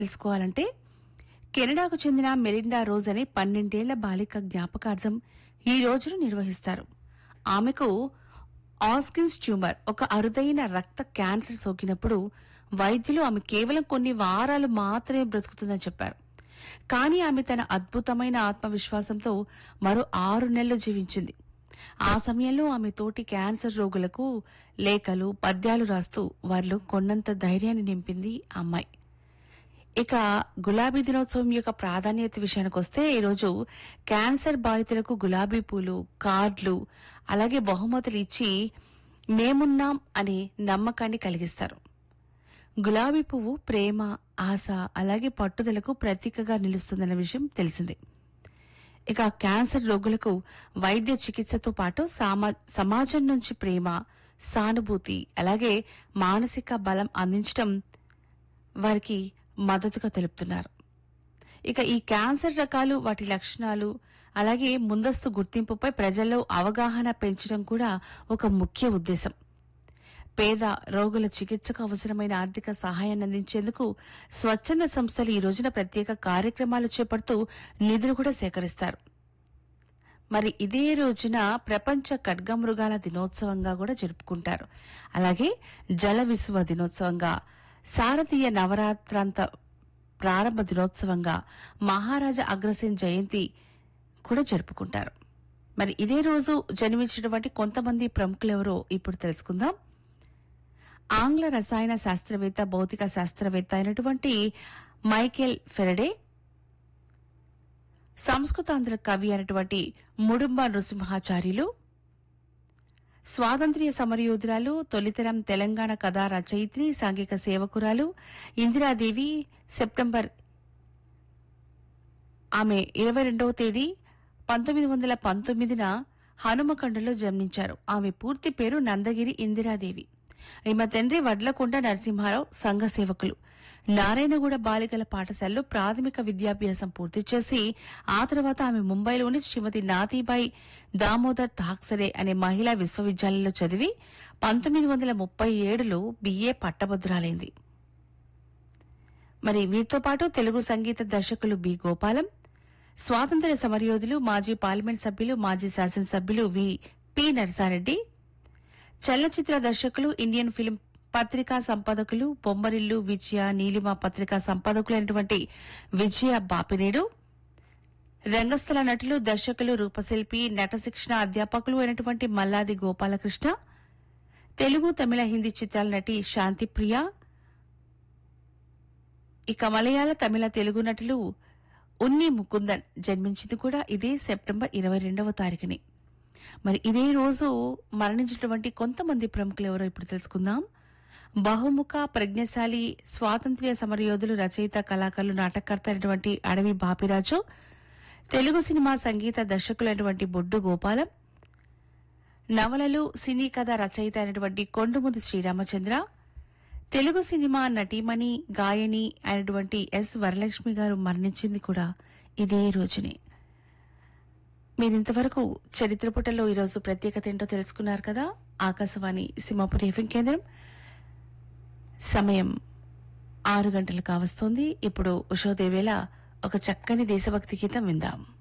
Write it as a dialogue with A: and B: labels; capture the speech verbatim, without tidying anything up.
A: తెలుసుకోవాలంటే కెనడాకు చెందిన Melinda rose అనే పన్నెండేళ్ల బాలిక జ్ఞాపకార్థం ఈ రోజును నిర్వహిస్తారు. ఆమెకు ఆస్కిన్స్ ట్యూమర్, ఒక అరుదైన రక్త క్యాన్సర్ సోకినప్పుడు వైద్యులు ఆమె కేవలం కొన్ని వారాలు మాత్రమే బ్రతుకుతుందని చెప్పారు. కానీ ఆమె తన అద్భుతమైన ఆత్మవిశ్వాసంతో మరో ఆరు నెలలు జీవించింది. ఆ సమయంలో ఆమె తోటి క్యాన్సర్ రోగులకు లేఖలు, పద్యాలు రాస్తూ వారిలో కొన్నంత ధైర్యాన్ని నింపింది ఆ అమ్మాయి. ఇక గులాబీ దినోత్సవం యొక్క ప్రాధాన్యత విషయానికి వస్తే ఈరోజు క్యాన్సర్ బాధితులకు గులాబీ పూలు, కార్డులు, అలాగే బహుమతులు ఇచ్చి మేమున్నాం అనే నమ్మకాన్ని కలిగిస్తారు. గులాబీ పువ్వు ప్రేమ, ఆశ, అలాగే పట్టుదలకు ప్రతీకగా నిలుస్తుందన్న విషయం తెలిసిందే. ఇక క్యాన్సర్ రోగులకు వైద్య చికిత్సతో పాటు సామా- సమాజం నుంచి ప్రేమ, సానుభూతి, అలాగే మానసిక బలం అందించడం వారికి మద్దతుగా తెలుపుతున్నారు. ఇక ఈ క్యాన్సర్ రకాలు, వాటి లక్షణాలు, అలాగే ముందస్తు గుర్తింపుపై ప్రజల్లో అవగాహన పెంచడం కూడా ఒక ముఖ్య ఉద్దేశం. పేద రోగుల చికిత్సకు అవసరమైన ఆర్థిక సహాయాన్ని అందించేందుకు స్వచ్ఛంద సంస్థలు ఈ రోజున ప్రత్యేక కార్యక్రమాలు చేపడుతూ నిధులు కూడా సేకరిస్తారు. మరి ఇదే రోజున ప్రపంచ ఖడ్గమృగాల దినోత్సవంగా కూడా జరుపుకుంటారు. అలాగే జల విసువ దినోత్సవంగా, శారదీయ నవరాత్రాంత ప్రారంభ దినోత్సవంగా, మహారాజా అగ్రసేన్ జయంతి కూడా జరుపుకుంటారు. మరి ఇదే రోజు జన్మించినటువంటి కొంతమంది ప్రముఖులెవరో ఇప్పుడు తెలుసుకుందాం. ఆంగ్ల రసాయన శాస్త్రవేత్త, భౌతిక శాస్త్రవేత్త అయినటువంటి మైకేల్ ఫెరడే, సంస్కృతాంధ్ర కవి అయినటువంటి ముడుంబ నృసింహాచార్యులు, స్వాతంత్ర్య సమరయోధురాలు, తొలితరం తెలంగాణ కథా రచయిత్రి, సాంఘిక సేవకురాలు ఇందిరాదేవి సెప్టెంబర్ ఆమె ఇరవై రెండవ తేదీ పంతొమ్మిది వందల పంతొమ్మిదిన హనుమకొండలో జన్మించారు. ఆమె పూర్తి పేరు నందగిరి ఇందిరాదేవి. ఈమె తండ్రి వడ్లకొండ నరసింహారావు, సంఘ సేవకులు. నారాయణగూడ బాలికల పాఠశాలలో ప్రాథమిక విద్యాభ్యాసం పూర్తి చేసి ఆ తర్వాత ఆమె ముంబైలోని శ్రీమతి నాథీబాయి దామోదర్ థాక్సరే అనే మహిళా విశ్వవిద్యాలయంలో చదివి పంతొమ్మిది వందల ముప్పై ఏడులో బిఏ పట్టభద్రురాలైంది. మరి వీరితో పాటు తెలుగు సంగీత దర్శకులు బి గోపాలం, స్వాతంత్ర్య సమరయోధులు, మాజీ పార్లమెంట్ సభ్యులు, మాజీ శాసనసభ్యులు వి పి నరసారెడ్డి, చలనచిత్ర దర్శకులు, ఇండియన్ ఫిల్మ్ పత్రికా సంపాదకులు బొమ్మరిల్లు విజయ, నీలిమ పత్రికా సంపాదకులైనటువంటి విజయ బాపినేడు, రంగస్థల నటులు, దర్శకులు, రూపశిల్పి, నట శిక్షణ అధ్యాపకులు అయినటువంటి మల్లాది గోపాలకృష్ణ, తెలుగు, తమిళ, హిందీ చిత్రాల నటి శాంతిప్రియ, ఇక మలయాళ, తమిళ, తెలుగు నటులు ఉన్ని ముకుందన్ జన్మించింది కూడా ఇదే సెప్టెంబర్ ఇరవై రెండవ తారీఖుని. మరి ఇదే రోజు మరణించినటువంటి కొంతమంది ప్రముఖులు ఎవరో ఇప్పుడు తెలుసుకుందాం. బహుముఖ ప్రజ్ఞశాలి స్వాతంత్ర్య సమరయోధులు, రచయిత, కళాకారులు, నాటకర్త అయినటువంటి అడవి బాపిరాజు, తెలుగు సినిమా సంగీత దర్శకులైనటువంటి బొడ్డు గోపాలం, నవలలు, సినీ కథ రచయిత అయినటువంటి కొండుముది శ్రీరామచంద్ర, తెలుగు సినిమా నటీమణి, గాయని అయినటువంటి ఎస్ వరలక్ష్మి గారు మరణించింది కూడా ఇదే రోజునే. మీరింతవరకు చరిత్ర పుటల్లో ఈరోజు ప్రత్యేకత ఏంటో తెలుసుకున్నారు కదా. ఆకాశవాణి సింహాపూర్ ఎఫ్ఎం కేంద్రం. సమయం ఆరు గంటలు కావస్తోంది. ఇప్పుడు ఉషోదయ వేళ ఒక చక్కని దేశభక్తి గీతం విందాం.